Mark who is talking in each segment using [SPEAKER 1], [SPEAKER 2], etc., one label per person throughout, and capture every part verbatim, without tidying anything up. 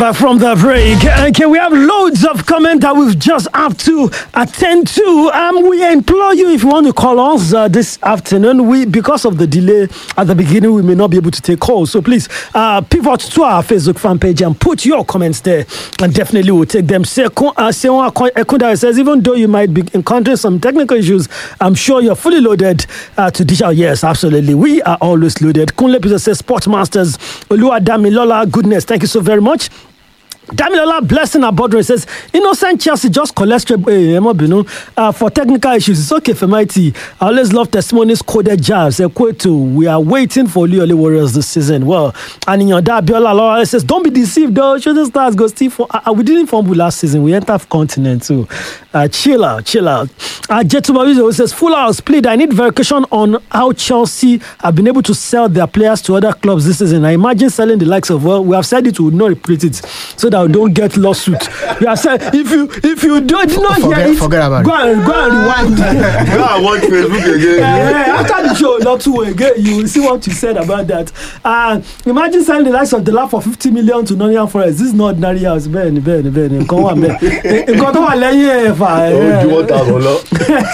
[SPEAKER 1] Uh, from the break. Okay, we have loads of comments that we've just have to attend to. Um, we implore you, if you want to call us uh, this afternoon, we because of the delay at the beginning, we may not be able to take calls. So please uh, pivot to our Facebook fan page and put your comments there, and definitely we'll take them. Seon Ekunda says, even though you might be encountering some technical issues, I'm sure you're fully loaded uh, to dish out. Yes, absolutely. We are always loaded. Kunle Peter says, Sportmasters, Oluwadami Lola, goodness, thank you so very much. Damilola Blessing Abodre says, innocent Chelsea just cholesterol uh, for technical issues. It's okay for my tea. I always love testimonies, coded jabs. We are waiting for Liole Warriors this season. Well, and in your dad, Biola Laura says, don't be deceived though. Shooting Stars go Steve. For, uh, we didn't fumble last season. We entered continent too. Uh, chill out, chill out. Uh, Jetuba says, full house, please. I need verification on how Chelsea have been able to sell their players to other clubs this season. I imagine selling the likes of, well, we have said it, we will not repeat it. So that we don't get lawsuit. We have said if you if you don't did not
[SPEAKER 2] forget,
[SPEAKER 1] hear it,
[SPEAKER 2] forget about
[SPEAKER 1] go and go and rewind.
[SPEAKER 3] Go and watch Facebook again.
[SPEAKER 1] Yeah, after the show, not too again, you will see what you said about that. Uh, imagine selling the likes of the lab for fifty million to Nottingham Forest. This is not ordinary house. Ben, Ben, Ben. Come on, Ben. Nǹkan tó wà lẹ́yìn ẹ̀fà.
[SPEAKER 3] Oh, you want that or not?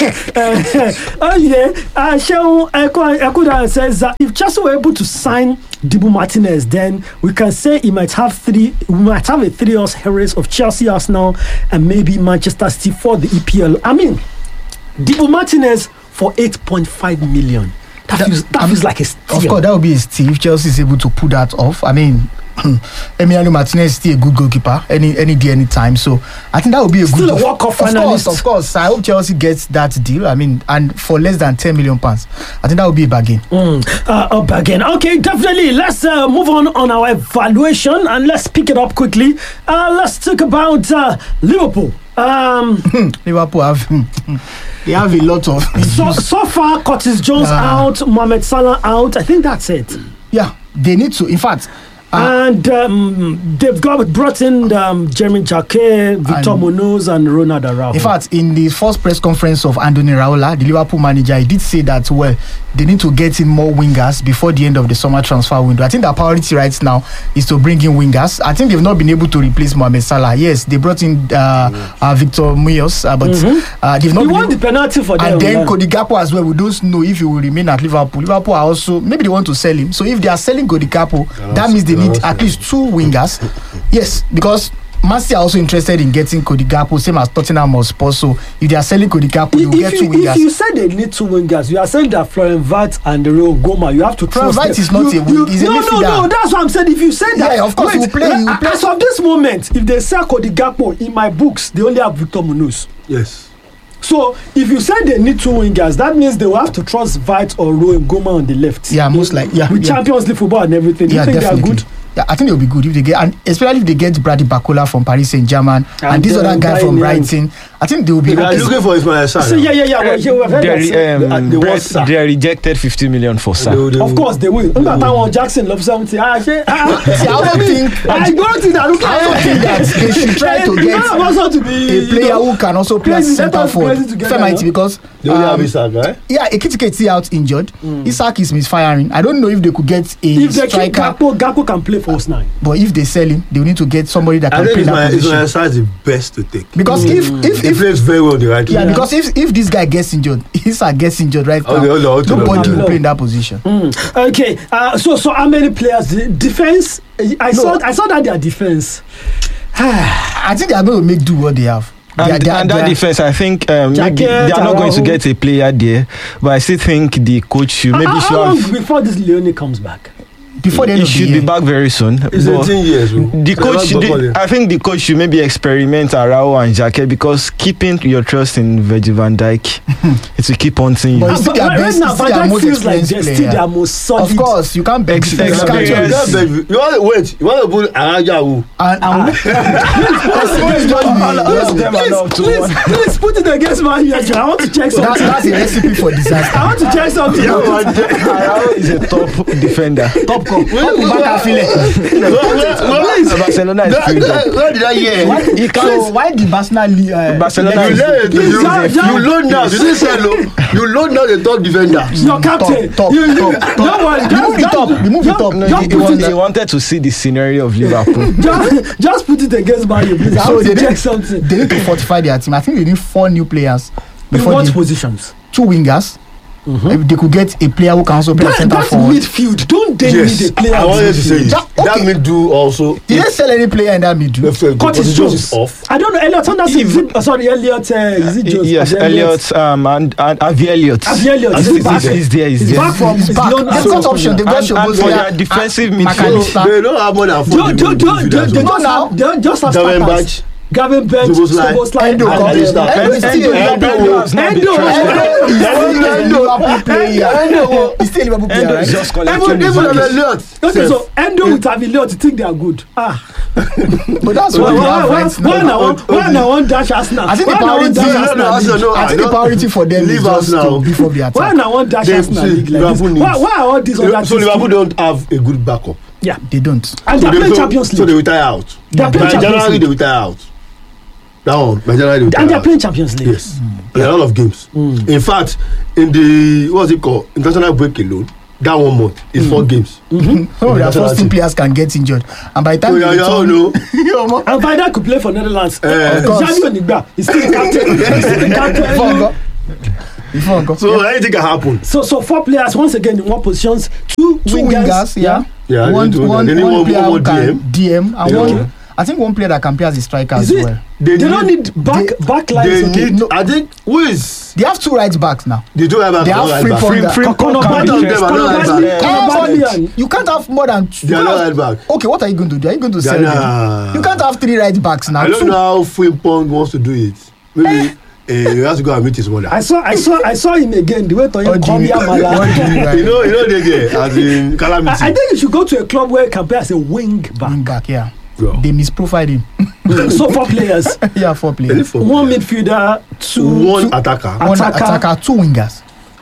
[SPEAKER 1] Oh yeah. Uh, Seun Ekunda says that if Chelsea were able to sign Dibu Martinez, then we can say he might have three. We might have a three-horse race of Chelsea, Arsenal, and maybe Manchester City for the E P L. I mean, Dibu Martinez for eight point five million. That, that feels that feels like a steal.
[SPEAKER 2] Of course, that would be a steal if Chelsea is able to pull that off. I mean, Emiliano Martinez is still a good goalkeeper any any day, any time. So I think that would be a
[SPEAKER 1] still
[SPEAKER 2] good.
[SPEAKER 1] Still a World Cup finalist.
[SPEAKER 2] Of course, of course. I hope Chelsea gets that deal. I mean, and for less than ten million pounds, I think that would be a bargain.
[SPEAKER 1] Mm, uh, a bargain. Okay, definitely. Let's uh, move on on our evaluation and let's pick it up quickly. Uh, let's talk about uh, Liverpool. Um,
[SPEAKER 2] Liverpool have they have a lot of
[SPEAKER 1] so, so far. Curtis Jones uh, out, Mohamed Salah out. I think that's it.
[SPEAKER 2] Yeah, they need to. In fact. Uh,
[SPEAKER 1] and um, they've got brought in um, Jeremy Jacquet, Victor Munoz, and Ronald Araujo.
[SPEAKER 2] In fact, in the first press conference of Andoni Raiola, the Liverpool manager, he did say that, well, they need to get in more wingers before the end of the summer transfer window. I think the priority right now is to bring in wingers. I think they've not been able to replace Mohamed Salah. Yes, they brought in uh, uh, Victor Munoz, uh, but mm-hmm. uh, they've not
[SPEAKER 1] he
[SPEAKER 2] been
[SPEAKER 1] won
[SPEAKER 2] able-
[SPEAKER 1] the penalty for them.
[SPEAKER 2] And then Cody Gakpo as well. We don't know if he will remain at Liverpool. Liverpool are also, maybe they want to sell him. So if they are selling Cody Gakpo, that means they need at least two wingers. Yes, because Man City are also interested in getting Cody Gakpo, same as Tottenham or Spurs. So if they are selling Cody Gakpo, they will get
[SPEAKER 1] you,
[SPEAKER 2] two wingers.
[SPEAKER 1] If you said they need two wingers, you are saying that Florian Wirtz and the real Goma, you have to
[SPEAKER 2] Florian
[SPEAKER 1] trust
[SPEAKER 2] Wirtz
[SPEAKER 1] them.
[SPEAKER 2] is not
[SPEAKER 1] you,
[SPEAKER 2] a wing. He's a
[SPEAKER 1] no,
[SPEAKER 2] midfielder.
[SPEAKER 1] no, no, that's what I'm saying. If you said that,
[SPEAKER 2] yeah, of course,
[SPEAKER 1] wait,
[SPEAKER 2] he will play. He will play.
[SPEAKER 1] As of this moment, if they sell Cody Gakpo, in my books, they only have Victor Munoz.
[SPEAKER 3] Yes.
[SPEAKER 1] So if you said they need two wingers, that means they will have to trust Wirtz or Rowan Goma on the left.
[SPEAKER 2] Yeah, most like yeah.
[SPEAKER 1] With
[SPEAKER 2] yeah.
[SPEAKER 1] Champions League football and everything, do
[SPEAKER 2] yeah,
[SPEAKER 1] you think
[SPEAKER 2] definitely.
[SPEAKER 1] they are good?
[SPEAKER 2] Yeah, I think they'll be good if they get, and especially if they get Brady Bacola from Paris Saint-Germain and,
[SPEAKER 1] and
[SPEAKER 2] this other guy from Brighton. I think they will be.
[SPEAKER 3] They are looking for Ismail Sarr.
[SPEAKER 1] So, yeah, yeah, yeah. Well, you have heard
[SPEAKER 4] they,
[SPEAKER 1] that,
[SPEAKER 4] um,
[SPEAKER 1] they,
[SPEAKER 4] Brett,
[SPEAKER 1] they,
[SPEAKER 4] they rejected fifty million for Sarr.
[SPEAKER 1] Of course they will. Remember that one Jackson loves something. I say, ah,
[SPEAKER 2] See, I don't think.
[SPEAKER 1] I don't think that. Look,
[SPEAKER 2] I don't think that they should try to get
[SPEAKER 1] to be,
[SPEAKER 2] a player
[SPEAKER 1] you know,
[SPEAKER 2] who can also play
[SPEAKER 1] crazy,
[SPEAKER 2] centre
[SPEAKER 1] let us
[SPEAKER 2] forward.
[SPEAKER 1] crazy together,
[SPEAKER 2] Femighty,
[SPEAKER 1] no?
[SPEAKER 2] because
[SPEAKER 3] They only
[SPEAKER 2] um,
[SPEAKER 3] have Isak, right?
[SPEAKER 2] yeah, Ekitike is out injured.
[SPEAKER 1] Mm.
[SPEAKER 2] Isak is misfiring. I don't know if they could get a
[SPEAKER 1] if they keep
[SPEAKER 2] striker,
[SPEAKER 1] Gakpo, Gakpo can play false nine.
[SPEAKER 2] but if they sell him, they will need to get somebody that
[SPEAKER 3] I
[SPEAKER 2] can
[SPEAKER 3] think
[SPEAKER 2] play
[SPEAKER 3] Ismail,
[SPEAKER 2] that position.
[SPEAKER 3] Ismail Sarr is the best to take.
[SPEAKER 2] Because if if
[SPEAKER 3] He
[SPEAKER 2] if
[SPEAKER 3] plays very well the right
[SPEAKER 2] yeah,
[SPEAKER 3] way.
[SPEAKER 2] because if if this guy gets injured, Isak gets injured right now.
[SPEAKER 3] Okay, hold on, hold on,
[SPEAKER 2] Nobody
[SPEAKER 3] hold on.
[SPEAKER 2] will play in that position.
[SPEAKER 1] Mm. Okay, uh, so so how many players? The defense. I
[SPEAKER 2] No.
[SPEAKER 1] saw I saw that their defense.
[SPEAKER 2] I think they are going to make do what they have. They are-
[SPEAKER 4] And,
[SPEAKER 2] they are-
[SPEAKER 4] and
[SPEAKER 2] they
[SPEAKER 4] that
[SPEAKER 2] are-
[SPEAKER 4] defense, I think um, maybe
[SPEAKER 1] Jacket,
[SPEAKER 4] they are not going to
[SPEAKER 1] Araujo.
[SPEAKER 4] get a player there, but I still think the coach should maybe
[SPEAKER 1] how,
[SPEAKER 4] should
[SPEAKER 1] how long
[SPEAKER 4] have.
[SPEAKER 1] before this Leone comes back?
[SPEAKER 2] before the end
[SPEAKER 4] He
[SPEAKER 2] of the
[SPEAKER 4] should
[SPEAKER 2] year.
[SPEAKER 4] be back very soon.
[SPEAKER 3] It's
[SPEAKER 4] but
[SPEAKER 3] eighteen years. bro.
[SPEAKER 4] The coach,
[SPEAKER 3] Never
[SPEAKER 4] the,
[SPEAKER 3] got
[SPEAKER 4] I think the coach should maybe experiment Araujo and Jacquet because keeping your trust in Virgil van Dijk, it will keep haunting you.
[SPEAKER 2] But
[SPEAKER 1] Ah,
[SPEAKER 2] it's still
[SPEAKER 1] but
[SPEAKER 2] their
[SPEAKER 1] right,
[SPEAKER 2] best-
[SPEAKER 1] right now,
[SPEAKER 2] it's still
[SPEAKER 1] Van
[SPEAKER 2] their
[SPEAKER 1] Dijk
[SPEAKER 2] most
[SPEAKER 1] feels like
[SPEAKER 2] experienced
[SPEAKER 1] they're still
[SPEAKER 2] player.
[SPEAKER 1] their most solid.
[SPEAKER 2] Of course, you can't beg.
[SPEAKER 4] Ex-
[SPEAKER 2] you can't
[SPEAKER 4] experience.
[SPEAKER 2] judge.
[SPEAKER 3] You can't beg- you want to wait. You want to put Araja.
[SPEAKER 2] And, and
[SPEAKER 1] Please, please, please put it against my ears. I want to check
[SPEAKER 2] that,
[SPEAKER 1] something.
[SPEAKER 2] that's a recipe for disaster.
[SPEAKER 1] I want to check something.
[SPEAKER 4] Araujo is a top defender.
[SPEAKER 2] Top Baka
[SPEAKER 4] Barcelona is
[SPEAKER 3] Where-
[SPEAKER 4] filled up.
[SPEAKER 3] where- Where did I hear?
[SPEAKER 4] You
[SPEAKER 2] So
[SPEAKER 4] can't.
[SPEAKER 2] why did Barcelona leave? Uh,
[SPEAKER 4] Barcelona
[SPEAKER 3] You
[SPEAKER 4] is-
[SPEAKER 3] learn
[SPEAKER 1] Please,
[SPEAKER 3] you,
[SPEAKER 1] Jean- Jean-
[SPEAKER 3] you load now. You didn't say no. You load now the top defender.
[SPEAKER 1] Your captain.
[SPEAKER 2] top,
[SPEAKER 1] you, you,
[SPEAKER 2] top, top.
[SPEAKER 1] Don't worry.
[SPEAKER 2] Remove the
[SPEAKER 1] Just,
[SPEAKER 2] top, remove the
[SPEAKER 1] just,
[SPEAKER 2] top.
[SPEAKER 4] No,
[SPEAKER 1] just
[SPEAKER 4] he, he,
[SPEAKER 1] put
[SPEAKER 4] want,
[SPEAKER 1] it.
[SPEAKER 4] he wanted to see the scenery of Liverpool.
[SPEAKER 1] Just, just put it against Man U, please. I
[SPEAKER 2] So
[SPEAKER 1] want
[SPEAKER 2] they
[SPEAKER 1] to check
[SPEAKER 2] need,
[SPEAKER 1] something.
[SPEAKER 2] they need to fortify their team. I think they need four new players
[SPEAKER 1] In
[SPEAKER 2] before
[SPEAKER 1] what
[SPEAKER 2] the
[SPEAKER 1] positions?
[SPEAKER 2] two wingers. If they could get a player who can also play
[SPEAKER 1] That,
[SPEAKER 2] centre
[SPEAKER 1] that's
[SPEAKER 2] forward.
[SPEAKER 1] midfield. Don't they
[SPEAKER 3] Yes,
[SPEAKER 1] need a player?
[SPEAKER 3] I wanted to say it.
[SPEAKER 2] Ja-
[SPEAKER 3] That
[SPEAKER 2] okay.
[SPEAKER 3] me do also.
[SPEAKER 2] Did they sell any player in that midfield?
[SPEAKER 3] If the
[SPEAKER 1] Curtis
[SPEAKER 3] position
[SPEAKER 1] Jones
[SPEAKER 3] is off.
[SPEAKER 1] I don't know. Elliot Anderson. Is it, oh, sorry, Elliot. Uh, is it Jones?
[SPEAKER 4] Yes,
[SPEAKER 1] Abi
[SPEAKER 4] Elliot, um, and, and Avi Elliot.
[SPEAKER 1] Avi Elliot,
[SPEAKER 4] He's,
[SPEAKER 1] is he
[SPEAKER 4] he's,
[SPEAKER 1] back?
[SPEAKER 4] he's there, he's
[SPEAKER 1] He's
[SPEAKER 4] there.
[SPEAKER 1] back from
[SPEAKER 2] He's
[SPEAKER 1] his
[SPEAKER 2] back.
[SPEAKER 1] loan.
[SPEAKER 2] They've
[SPEAKER 1] So-
[SPEAKER 2] got option. They've got
[SPEAKER 4] And- and for
[SPEAKER 2] Szoboszlai,
[SPEAKER 4] their defensive
[SPEAKER 2] and
[SPEAKER 4] midfield.
[SPEAKER 2] McAllister.
[SPEAKER 3] They don't have more than four
[SPEAKER 1] Don't, don't, don't, don't, they
[SPEAKER 3] midfielders.
[SPEAKER 1] just
[SPEAKER 2] now.
[SPEAKER 1] have, they just have
[SPEAKER 3] Gavin
[SPEAKER 1] starters.
[SPEAKER 3] Batch.
[SPEAKER 1] Gavin Bench,
[SPEAKER 3] Szoboszlai,
[SPEAKER 1] Szoboszlai,
[SPEAKER 2] Endo
[SPEAKER 1] and,
[SPEAKER 2] comes.
[SPEAKER 1] uh,
[SPEAKER 2] Endo is still a
[SPEAKER 3] Endo-
[SPEAKER 2] Liverpool
[SPEAKER 4] has not been
[SPEAKER 1] Endo-
[SPEAKER 4] trusted.
[SPEAKER 2] Endo is still a Liverpool player.
[SPEAKER 3] Endo-
[SPEAKER 2] He's still a Liverpool player,
[SPEAKER 4] Endo is
[SPEAKER 2] right?
[SPEAKER 4] just
[SPEAKER 3] Even
[SPEAKER 4] collecting his
[SPEAKER 3] even on
[SPEAKER 4] wickets.
[SPEAKER 3] Elliot.
[SPEAKER 1] Okay, so Endo with Aviliot, you think they are good? Ah,
[SPEAKER 2] But that's what
[SPEAKER 1] why,
[SPEAKER 2] we
[SPEAKER 1] why,
[SPEAKER 2] have
[SPEAKER 1] why,
[SPEAKER 2] right
[SPEAKER 1] why,
[SPEAKER 2] now.
[SPEAKER 1] now, why now one dash Arsenal?
[SPEAKER 2] I think the
[SPEAKER 1] Why now one
[SPEAKER 2] priority-
[SPEAKER 1] dash
[SPEAKER 2] No, no,
[SPEAKER 1] Arsenal
[SPEAKER 3] Arsenal,
[SPEAKER 1] league?
[SPEAKER 3] no.
[SPEAKER 2] I think the
[SPEAKER 3] don't-
[SPEAKER 2] priority for them is
[SPEAKER 3] Leave
[SPEAKER 2] just
[SPEAKER 3] us
[SPEAKER 2] to
[SPEAKER 3] now.
[SPEAKER 2] beef up their
[SPEAKER 1] Why
[SPEAKER 2] attack.
[SPEAKER 1] now one dash
[SPEAKER 3] They-
[SPEAKER 1] Arsenal
[SPEAKER 3] see,
[SPEAKER 1] league like this?
[SPEAKER 3] Liverpool
[SPEAKER 1] Why,
[SPEAKER 3] needs-
[SPEAKER 1] why are all these other
[SPEAKER 3] So
[SPEAKER 1] teams?
[SPEAKER 3] Liverpool don't have a good backup.
[SPEAKER 1] Yeah,
[SPEAKER 2] They don't.
[SPEAKER 1] and
[SPEAKER 3] So
[SPEAKER 1] they're playing
[SPEAKER 3] so-
[SPEAKER 1] Champions
[SPEAKER 3] So they
[SPEAKER 1] League.
[SPEAKER 3] retire out.
[SPEAKER 1] They're
[SPEAKER 3] By
[SPEAKER 1] playing Champions
[SPEAKER 3] January
[SPEAKER 1] League.
[SPEAKER 3] they retire out. That one. By January they retire
[SPEAKER 1] And they're
[SPEAKER 3] out.
[SPEAKER 1] playing Champions League.
[SPEAKER 3] Yes. There are a lot of games. In fact, in the what's it called? International break alone, that one month is four games.
[SPEAKER 2] Some of their
[SPEAKER 3] National
[SPEAKER 2] first team
[SPEAKER 3] team.
[SPEAKER 2] players can get injured, and by the time
[SPEAKER 3] Oh,
[SPEAKER 2] they
[SPEAKER 3] yeah, yeah, oh,
[SPEAKER 2] return,
[SPEAKER 3] no.
[SPEAKER 2] Omo,
[SPEAKER 1] And Vida could play for Netherlands.
[SPEAKER 3] Eh.
[SPEAKER 2] Of course.
[SPEAKER 1] Xavi Onigba is still the captain. He's still the
[SPEAKER 2] before
[SPEAKER 1] captain.
[SPEAKER 2] go- before go.
[SPEAKER 3] So anything can happen.
[SPEAKER 1] So, so four players once again in one positions. Two,
[SPEAKER 2] Two wingers, yeah.
[SPEAKER 3] Yeah, they
[SPEAKER 2] one
[SPEAKER 3] need to-
[SPEAKER 2] one,
[SPEAKER 3] they need
[SPEAKER 2] one
[SPEAKER 3] one-
[SPEAKER 2] player
[SPEAKER 3] one
[SPEAKER 2] who
[SPEAKER 3] more
[SPEAKER 2] can D M, and
[SPEAKER 3] Yeah.
[SPEAKER 2] one. I think one player that can play as a striker
[SPEAKER 1] Is
[SPEAKER 2] as
[SPEAKER 1] it?
[SPEAKER 2] well.
[SPEAKER 1] They,
[SPEAKER 3] They
[SPEAKER 1] don't
[SPEAKER 3] need-
[SPEAKER 1] need back
[SPEAKER 2] they-
[SPEAKER 1] back
[SPEAKER 3] They
[SPEAKER 1] lines. Okay.
[SPEAKER 3] need.
[SPEAKER 2] no.
[SPEAKER 3] I think who is
[SPEAKER 2] They have two right backs now.
[SPEAKER 3] they do have a
[SPEAKER 2] They have
[SPEAKER 3] right
[SPEAKER 2] free
[SPEAKER 3] back.
[SPEAKER 2] for-
[SPEAKER 4] Free, free
[SPEAKER 1] Conor
[SPEAKER 4] Conor
[SPEAKER 1] Bradley,
[SPEAKER 3] Bradley,
[SPEAKER 4] Bradley.
[SPEAKER 3] Conor
[SPEAKER 1] Conor
[SPEAKER 3] Bradley.
[SPEAKER 1] Bradley, Conor
[SPEAKER 2] Everybody-
[SPEAKER 1] Bradley and-
[SPEAKER 2] You can't have more than two.
[SPEAKER 3] They are not right back.
[SPEAKER 2] Okay, what are you going to do? Are you going to
[SPEAKER 3] They
[SPEAKER 2] sell
[SPEAKER 3] are
[SPEAKER 2] them?
[SPEAKER 3] not.
[SPEAKER 2] You can't have three right backs now.
[SPEAKER 3] I don't
[SPEAKER 2] Two.
[SPEAKER 3] know how Frimpong wants to do it. Maybe uh, he has to go and meet his mother.
[SPEAKER 1] I saw, I saw, I saw him again. The way to him
[SPEAKER 2] What do
[SPEAKER 1] come
[SPEAKER 2] you
[SPEAKER 1] here,
[SPEAKER 2] mean? What do you mean
[SPEAKER 1] Mala.
[SPEAKER 2] by
[SPEAKER 3] You know, you know they get as in calamity.
[SPEAKER 1] I, I think you should go to a club where you can play as a wing back.
[SPEAKER 2] wing back? Yeah,
[SPEAKER 3] Yeah.
[SPEAKER 2] they misprofiled him.
[SPEAKER 1] So four players,
[SPEAKER 2] Yeah, four
[SPEAKER 3] Any
[SPEAKER 2] players.
[SPEAKER 3] for-
[SPEAKER 1] one midfielder, two,
[SPEAKER 3] one
[SPEAKER 1] two
[SPEAKER 3] attacker.
[SPEAKER 2] One
[SPEAKER 1] attacker.
[SPEAKER 2] attacker, two wingers.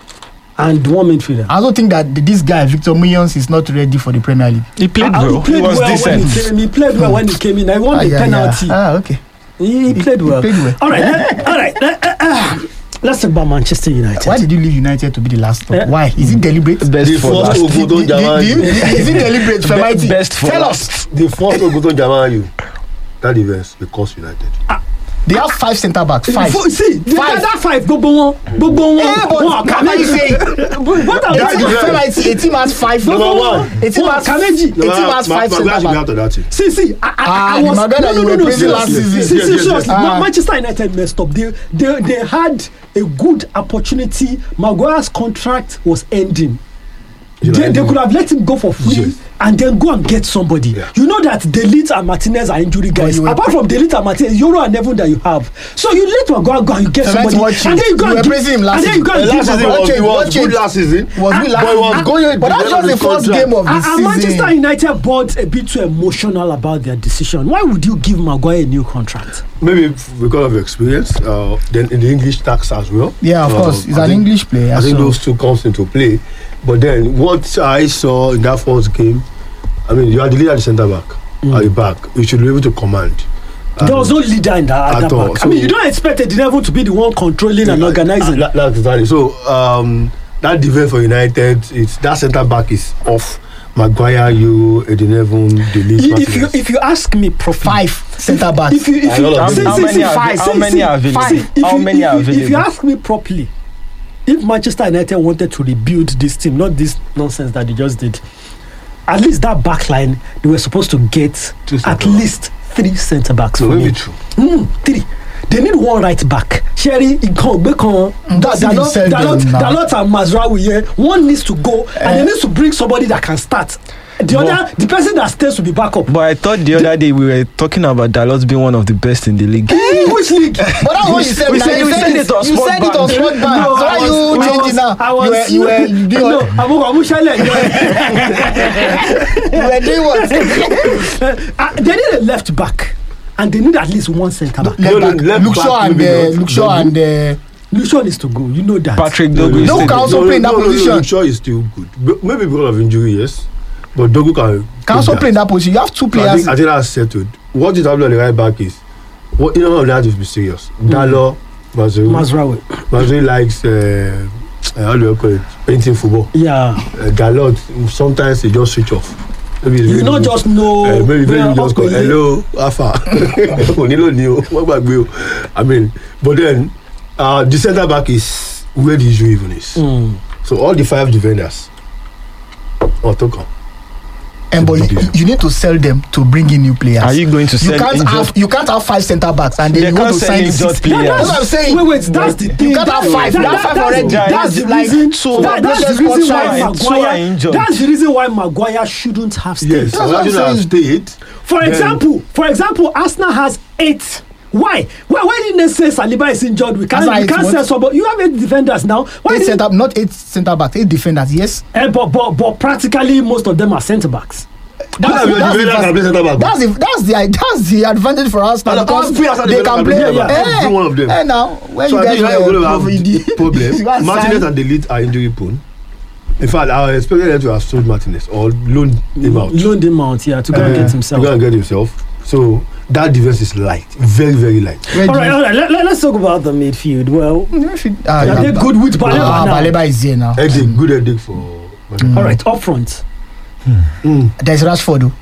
[SPEAKER 1] and one midfielder.
[SPEAKER 2] I don't think that this guy Victor Millions is not ready for the Premier League.
[SPEAKER 4] He played
[SPEAKER 1] Ah,
[SPEAKER 4] well.
[SPEAKER 1] he played
[SPEAKER 4] He was
[SPEAKER 1] well
[SPEAKER 4] decent.
[SPEAKER 1] when he came. He played well when he came in. I won
[SPEAKER 2] Ah,
[SPEAKER 1] the
[SPEAKER 2] yeah,
[SPEAKER 1] penalty.
[SPEAKER 2] yeah. Ah, okay.
[SPEAKER 1] He, he played well.
[SPEAKER 2] played well.
[SPEAKER 1] All right, let- all right. let- uh, uh, let's talk about Manchester United.
[SPEAKER 2] Why did you leave United to be the last stop?
[SPEAKER 1] Eh?
[SPEAKER 2] Why? Is it deliberate?
[SPEAKER 4] Best
[SPEAKER 3] The
[SPEAKER 4] for
[SPEAKER 3] first
[SPEAKER 4] last.
[SPEAKER 3] Oguto
[SPEAKER 2] Do- do-
[SPEAKER 3] Jamal.
[SPEAKER 2] do you- Is it deliberate?
[SPEAKER 4] Be-
[SPEAKER 2] Femaiti?
[SPEAKER 4] best for
[SPEAKER 2] Tell
[SPEAKER 4] last.
[SPEAKER 2] us.
[SPEAKER 3] The first Oguto Jamal you. That event will cost United.
[SPEAKER 2] They have five centre backs. Five.
[SPEAKER 1] Fo- See, the
[SPEAKER 2] Five.
[SPEAKER 1] other five, gbogbo wọn, gbogbo wọn,
[SPEAKER 2] Eh, but
[SPEAKER 1] wọn
[SPEAKER 2] what are you saying?
[SPEAKER 1] What are
[SPEAKER 2] That
[SPEAKER 1] you
[SPEAKER 2] is
[SPEAKER 1] saying?
[SPEAKER 2] Femaiti. A team has five.
[SPEAKER 3] Number
[SPEAKER 1] Gbogbo
[SPEAKER 3] one.
[SPEAKER 1] wọn,
[SPEAKER 2] A team
[SPEAKER 1] wọn
[SPEAKER 2] has
[SPEAKER 1] Kameji.
[SPEAKER 2] A team has five centre
[SPEAKER 3] backs.
[SPEAKER 2] backs.
[SPEAKER 3] Out of that team.
[SPEAKER 1] See, see, I, I,
[SPEAKER 2] Ah,
[SPEAKER 1] I
[SPEAKER 2] the
[SPEAKER 1] was
[SPEAKER 2] Maguire
[SPEAKER 1] no,
[SPEAKER 2] that
[SPEAKER 1] no,
[SPEAKER 2] you
[SPEAKER 1] no,
[SPEAKER 2] were
[SPEAKER 1] no,
[SPEAKER 2] praising last
[SPEAKER 1] seriously.
[SPEAKER 2] season.
[SPEAKER 1] See,
[SPEAKER 3] Yes,
[SPEAKER 1] see,
[SPEAKER 3] yes,
[SPEAKER 1] seriously.
[SPEAKER 2] yes.
[SPEAKER 1] Ma-
[SPEAKER 2] Ah.
[SPEAKER 1] Manchester United messed up. They, they, they had a good opportunity. Maguire's contract was ending.
[SPEAKER 3] You
[SPEAKER 1] They,
[SPEAKER 3] know,
[SPEAKER 1] they could have let him go for free
[SPEAKER 3] Yes.
[SPEAKER 1] and then go and get somebody.
[SPEAKER 3] Yeah.
[SPEAKER 1] You know that Delete and Martinez are injury guys.
[SPEAKER 2] you were
[SPEAKER 1] Apart from Delete and Martinez, Euro and Neville that you have. So you let Maguire go and you get
[SPEAKER 2] Femaiti
[SPEAKER 1] somebody.
[SPEAKER 2] watch
[SPEAKER 1] And
[SPEAKER 2] you.
[SPEAKER 1] then you go
[SPEAKER 2] You
[SPEAKER 1] and
[SPEAKER 2] were
[SPEAKER 1] give,
[SPEAKER 2] praising him last
[SPEAKER 1] and then you go and
[SPEAKER 3] Uh,
[SPEAKER 1] give
[SPEAKER 3] last season
[SPEAKER 1] Maguire-
[SPEAKER 3] was,
[SPEAKER 2] change,
[SPEAKER 3] it
[SPEAKER 2] what
[SPEAKER 3] was
[SPEAKER 2] change?
[SPEAKER 3] good last season.
[SPEAKER 2] Was we
[SPEAKER 3] But
[SPEAKER 2] last-
[SPEAKER 3] it was
[SPEAKER 2] and-
[SPEAKER 3] going.
[SPEAKER 2] but that's
[SPEAKER 3] to the
[SPEAKER 2] just
[SPEAKER 3] end
[SPEAKER 2] the
[SPEAKER 3] of
[SPEAKER 2] first
[SPEAKER 3] contract.
[SPEAKER 2] game of the
[SPEAKER 1] And, and
[SPEAKER 2] season.
[SPEAKER 1] Manchester United bought a bit too emotional about their decision. Why would you give Maguire a new contract?
[SPEAKER 3] Maybe because of experience. Uh, then in the English tax as well.
[SPEAKER 2] Yeah, of
[SPEAKER 3] Uh,
[SPEAKER 2] course. He's
[SPEAKER 3] I
[SPEAKER 2] an
[SPEAKER 3] think-
[SPEAKER 2] English player.
[SPEAKER 3] I think
[SPEAKER 2] so-
[SPEAKER 3] those two comes into play. But then what I saw in that first game, I mean, you are the leader at the centre back. At the back, you should be able to command.
[SPEAKER 1] There
[SPEAKER 3] And-
[SPEAKER 1] was no leader in that,
[SPEAKER 3] At
[SPEAKER 1] that
[SPEAKER 3] all.
[SPEAKER 1] back. I
[SPEAKER 3] So-
[SPEAKER 1] mean, you don't expect a Devil to be the one controlling and organizing.
[SPEAKER 3] That, that's exactly. So um, that defense for United, it's that centre back is off. Maguire, you, Edenevon, Delete.
[SPEAKER 1] if you if you ask me, Prof,
[SPEAKER 2] Five centre backs.
[SPEAKER 1] If you if
[SPEAKER 3] A
[SPEAKER 1] you
[SPEAKER 3] lot of
[SPEAKER 1] see,
[SPEAKER 3] them.
[SPEAKER 4] How
[SPEAKER 1] see,
[SPEAKER 4] many
[SPEAKER 1] see,
[SPEAKER 4] are
[SPEAKER 1] five,
[SPEAKER 4] how
[SPEAKER 1] see,
[SPEAKER 4] many
[SPEAKER 1] see,
[SPEAKER 4] are available?
[SPEAKER 1] see, if
[SPEAKER 4] How
[SPEAKER 1] you-
[SPEAKER 4] many
[SPEAKER 1] if
[SPEAKER 4] are
[SPEAKER 1] you- If you
[SPEAKER 4] available?
[SPEAKER 1] ask me properly, if Manchester United wanted to rebuild this team, not this nonsense that they just did, at least that back line, they were supposed to get
[SPEAKER 3] Two
[SPEAKER 1] at
[SPEAKER 3] centre
[SPEAKER 1] least three centre backs
[SPEAKER 3] So
[SPEAKER 1] for
[SPEAKER 3] maybe
[SPEAKER 1] me.
[SPEAKER 3] true.
[SPEAKER 1] Mm, three. They need one right back. Sherry, Ikon, Bekon,
[SPEAKER 2] That's if you sell them
[SPEAKER 1] Dalot,
[SPEAKER 2] now.
[SPEAKER 1] Dalot and Mazraoui here. One needs to go, and they need to bring somebody that can start. The
[SPEAKER 4] But-
[SPEAKER 1] other, the person that stays will be backup.
[SPEAKER 4] But I thought the other day we were talking about Dalot being one of the best in the league.
[SPEAKER 1] Eh, which league?
[SPEAKER 2] But that's what you said.
[SPEAKER 4] we
[SPEAKER 2] now.
[SPEAKER 4] said-
[SPEAKER 2] You
[SPEAKER 4] we
[SPEAKER 2] said
[SPEAKER 4] said
[SPEAKER 2] it
[SPEAKER 4] it on
[SPEAKER 2] You
[SPEAKER 4] Sport
[SPEAKER 2] said it on
[SPEAKER 4] Bank.
[SPEAKER 2] Sport Bank.
[SPEAKER 1] No,
[SPEAKER 2] So
[SPEAKER 1] I
[SPEAKER 2] why
[SPEAKER 1] was-
[SPEAKER 2] you
[SPEAKER 1] I
[SPEAKER 2] changing
[SPEAKER 1] was-
[SPEAKER 2] now?
[SPEAKER 1] I was,
[SPEAKER 2] You were, you were doing
[SPEAKER 1] no,
[SPEAKER 2] what?
[SPEAKER 1] I'm I'm Mushale.
[SPEAKER 2] You were doing what?
[SPEAKER 1] Uh, they need a left back, and they need at least one centre back.
[SPEAKER 3] No, no,
[SPEAKER 2] Left back.
[SPEAKER 3] left
[SPEAKER 2] Luke
[SPEAKER 3] back
[SPEAKER 2] Shaw and
[SPEAKER 3] maybe
[SPEAKER 2] uh,
[SPEAKER 3] not.
[SPEAKER 2] Luke Shaw and uh,
[SPEAKER 1] Lucian needs to go. You know that.
[SPEAKER 4] Patrick Dogu is
[SPEAKER 2] No,
[SPEAKER 4] still
[SPEAKER 2] can also
[SPEAKER 3] no,
[SPEAKER 2] play in that
[SPEAKER 3] no, no,
[SPEAKER 2] position.
[SPEAKER 3] No, Shaw is still good. But maybe because of injury, yes. but Dogu can.
[SPEAKER 2] Can also play in that position. You have two
[SPEAKER 3] So I
[SPEAKER 2] players.
[SPEAKER 3] think I think that's settled. What is happening on the right back is, what you know, they have to be serious. Dalo, Mazuri,
[SPEAKER 1] Mazraoui.
[SPEAKER 3] Mazuri likes uh, uh, how do you call it? Painting football.
[SPEAKER 1] Yeah.
[SPEAKER 3] Uh, Dalot sometimes he just switch off. Maybe
[SPEAKER 1] You
[SPEAKER 3] really
[SPEAKER 1] not
[SPEAKER 3] good.
[SPEAKER 1] just know.
[SPEAKER 3] Uh, maybe
[SPEAKER 1] where
[SPEAKER 3] maybe just go
[SPEAKER 1] Okoye-
[SPEAKER 3] hello Alpha. Onilo ni o, wọ́n gbàgbé o. I mean, but then uh, the centre back is where the issue even is.
[SPEAKER 1] Mm.
[SPEAKER 3] So all the five defenders, Otoko.
[SPEAKER 2] And but you, you need to sell them to bring in new players.
[SPEAKER 4] Are you going to
[SPEAKER 2] You
[SPEAKER 4] sell
[SPEAKER 2] can't
[SPEAKER 4] injured-
[SPEAKER 2] have you can't have five centre backs and then
[SPEAKER 4] They
[SPEAKER 2] you want
[SPEAKER 4] can't
[SPEAKER 2] to
[SPEAKER 4] sell
[SPEAKER 2] sign the
[SPEAKER 4] injured
[SPEAKER 2] six.
[SPEAKER 4] players.
[SPEAKER 2] That's what I'm saying.
[SPEAKER 1] Wait, wait, that's the thing.
[SPEAKER 2] You can't have five.
[SPEAKER 1] That-
[SPEAKER 2] You have
[SPEAKER 1] that-
[SPEAKER 2] five
[SPEAKER 1] that's-
[SPEAKER 2] already.
[SPEAKER 1] That's
[SPEAKER 2] That's
[SPEAKER 1] the
[SPEAKER 2] like
[SPEAKER 1] reason.
[SPEAKER 4] two-
[SPEAKER 1] that- That's
[SPEAKER 2] just
[SPEAKER 1] the reason
[SPEAKER 2] one
[SPEAKER 1] why
[SPEAKER 2] child.
[SPEAKER 4] Two are
[SPEAKER 1] Maguire.
[SPEAKER 4] injured.
[SPEAKER 1] That's the reason why Maguire shouldn't have stayed.
[SPEAKER 3] Yes,
[SPEAKER 2] That's what I'm
[SPEAKER 3] Arsenal have
[SPEAKER 2] saying.
[SPEAKER 3] stayed.
[SPEAKER 1] For
[SPEAKER 3] Then-
[SPEAKER 1] example, for example, Arsenal has eight. Why? Why? Why didn't they say Saliba is injured? We can't.
[SPEAKER 2] Arsenal
[SPEAKER 1] We
[SPEAKER 2] eight
[SPEAKER 1] can't
[SPEAKER 2] what?
[SPEAKER 1] sell somebody. You have eight defenders now. Why
[SPEAKER 2] Eight
[SPEAKER 1] didn't?
[SPEAKER 2] centre, not eight centre backs, eight defenders. Yes.
[SPEAKER 1] Eh, but, but but practically most of them are centre backs.
[SPEAKER 3] That's the
[SPEAKER 2] that's,
[SPEAKER 3] defender can play centre back.
[SPEAKER 2] that's the that's the that's the advantage for us now
[SPEAKER 3] And
[SPEAKER 2] because
[SPEAKER 3] all three Arsenal
[SPEAKER 2] they
[SPEAKER 3] defenders
[SPEAKER 2] can
[SPEAKER 3] can
[SPEAKER 2] play.
[SPEAKER 3] play centre back. Every one of them.
[SPEAKER 2] And now when
[SPEAKER 3] So
[SPEAKER 2] you
[SPEAKER 3] I
[SPEAKER 2] guys
[SPEAKER 3] think you're
[SPEAKER 2] were
[SPEAKER 3] going to have
[SPEAKER 2] proving the-
[SPEAKER 3] problem.
[SPEAKER 2] you guys
[SPEAKER 3] Martinez
[SPEAKER 2] signed-
[SPEAKER 3] and Delete are injury prone. In fact, I expected them to have sold Martinez or loaned him out.
[SPEAKER 1] Loaned him out, yeah, to go and
[SPEAKER 3] Uh,
[SPEAKER 1] get himself.
[SPEAKER 3] To go and get himself. So that defense is light, very very light.
[SPEAKER 2] Where
[SPEAKER 1] All
[SPEAKER 2] do
[SPEAKER 1] right,
[SPEAKER 2] you-
[SPEAKER 1] all right. Let, let, let's talk about the midfield. Well,
[SPEAKER 2] Ah,
[SPEAKER 1] are
[SPEAKER 2] yeah,
[SPEAKER 1] they
[SPEAKER 2] Ba-
[SPEAKER 1] good with Baleba
[SPEAKER 2] Ah,
[SPEAKER 1] now?
[SPEAKER 2] Baleba is here now.
[SPEAKER 3] Headache, good headache for.
[SPEAKER 1] All right, up front.
[SPEAKER 3] Mm.
[SPEAKER 2] There's Rashford. though.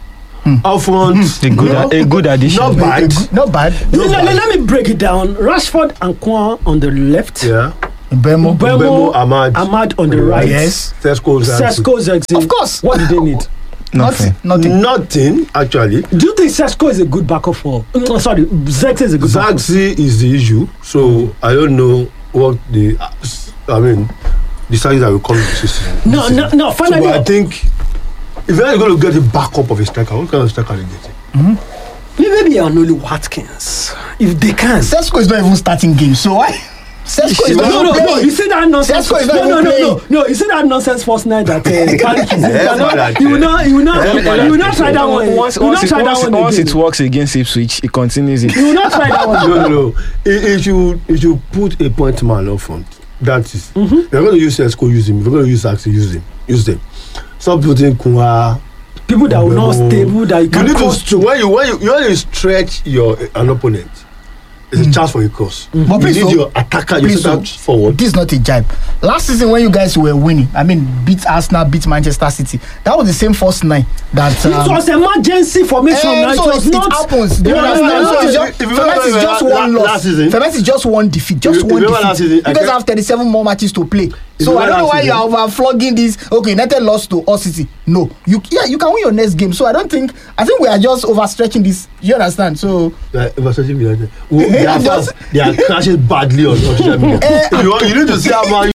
[SPEAKER 3] Up front,
[SPEAKER 4] A good,
[SPEAKER 3] no,
[SPEAKER 4] a good addition.
[SPEAKER 3] not bad.
[SPEAKER 2] Not bad.
[SPEAKER 1] Let, let- let me break it down. Rashford and Kwan on the left.
[SPEAKER 3] Yeah,
[SPEAKER 2] Mbemo.
[SPEAKER 1] Mbemo,
[SPEAKER 3] Mbemo, Ahmad.
[SPEAKER 1] Ahmad on the right.
[SPEAKER 2] Yes.
[SPEAKER 3] Tesco,
[SPEAKER 1] Sesko, Zexin.
[SPEAKER 2] Of course.
[SPEAKER 1] What do they need?
[SPEAKER 4] Nothing.
[SPEAKER 2] Nothing.
[SPEAKER 3] Nothing actually.
[SPEAKER 1] Do you think Sesko is a good backup for? Mm, sorry, Zexin is a good backup.
[SPEAKER 3] Zaxi is the issue, so I don't know what the. I mean, the size that will come to the system.
[SPEAKER 1] No, no, no.
[SPEAKER 3] So
[SPEAKER 1] Finally,
[SPEAKER 3] I think if you're going to get a backup of a striker, what kind of striker are you getting?
[SPEAKER 1] maybe Onolu Watkins, if they can.
[SPEAKER 2] Sesko is not even starting games, so why? Sesko is
[SPEAKER 1] No,
[SPEAKER 2] not
[SPEAKER 1] no, no,
[SPEAKER 2] even
[SPEAKER 1] no. You
[SPEAKER 2] playing.
[SPEAKER 1] see that nonsense?
[SPEAKER 2] Sesko is not
[SPEAKER 1] no, no,
[SPEAKER 2] even
[SPEAKER 1] no, no,
[SPEAKER 2] playing.
[SPEAKER 1] no. You see that nonsense first night that uh, Carrick is in?
[SPEAKER 3] Yeah,
[SPEAKER 1] You know,
[SPEAKER 3] that,
[SPEAKER 1] you will
[SPEAKER 3] uh,
[SPEAKER 1] not, you will not,
[SPEAKER 3] yeah,
[SPEAKER 1] you will not
[SPEAKER 3] that,
[SPEAKER 1] try that
[SPEAKER 3] uh,
[SPEAKER 1] one.
[SPEAKER 4] Once,
[SPEAKER 1] You will
[SPEAKER 4] once,
[SPEAKER 1] not
[SPEAKER 4] it,
[SPEAKER 1] try that
[SPEAKER 4] once,
[SPEAKER 1] one
[SPEAKER 4] once it
[SPEAKER 1] again.
[SPEAKER 4] works against Ipswich, it continues it.
[SPEAKER 1] You will not try that one.
[SPEAKER 3] No, no, no. If if you if you put a point man up front, that is.
[SPEAKER 1] Mm-hmm.
[SPEAKER 3] If you're going to use Sesko, use him. If you're going to use Zaxi, use him. Use them. Stop putting Kunwa.
[SPEAKER 1] People that will not
[SPEAKER 3] Mbemo.
[SPEAKER 1] stable, that you
[SPEAKER 3] You
[SPEAKER 1] can
[SPEAKER 3] need
[SPEAKER 1] cross
[SPEAKER 3] to when you when you you want to stretch your an opponent. It's a chance for a cross.
[SPEAKER 2] But
[SPEAKER 3] You
[SPEAKER 2] please,
[SPEAKER 3] need
[SPEAKER 2] so-
[SPEAKER 3] your attacker, your
[SPEAKER 2] please, so-
[SPEAKER 3] center forward.
[SPEAKER 2] This is not a jibe. Last season when you guys were winning, I mean, beat Arsenal, beat Manchester City. That was the same first nine that.
[SPEAKER 1] It
[SPEAKER 2] Um,
[SPEAKER 1] was emergency formation.
[SPEAKER 2] Eh,
[SPEAKER 1] now.
[SPEAKER 2] so
[SPEAKER 1] it was
[SPEAKER 2] it,
[SPEAKER 1] not.
[SPEAKER 2] it happens.
[SPEAKER 3] You
[SPEAKER 2] You
[SPEAKER 3] know,
[SPEAKER 2] understand?
[SPEAKER 3] no,
[SPEAKER 2] So it's
[SPEAKER 3] no,
[SPEAKER 2] just,
[SPEAKER 3] if you
[SPEAKER 2] Ferment is
[SPEAKER 3] remember
[SPEAKER 2] just
[SPEAKER 3] la-
[SPEAKER 2] one
[SPEAKER 3] la-
[SPEAKER 2] loss.
[SPEAKER 3] last season-
[SPEAKER 2] Ferment is just one defeat. Just
[SPEAKER 3] You-
[SPEAKER 2] one
[SPEAKER 3] remember
[SPEAKER 2] defeat.
[SPEAKER 3] last season,
[SPEAKER 2] You
[SPEAKER 3] I
[SPEAKER 2] guys
[SPEAKER 3] get-
[SPEAKER 2] have thirty-seven more matches to play. So
[SPEAKER 3] remember
[SPEAKER 2] I don't know
[SPEAKER 3] last
[SPEAKER 2] why you
[SPEAKER 3] season-
[SPEAKER 2] are flogging this. Okay, United lost to Hull City. No, you yeah you can win your next game. So I don't think I think we are just overstretching this. You understand? So
[SPEAKER 3] Uh, Versace United. Well, they, are
[SPEAKER 2] Just-
[SPEAKER 3] fast, they are crashing badly on, on social media.
[SPEAKER 2] Eh,
[SPEAKER 3] If you, want, you need to see how man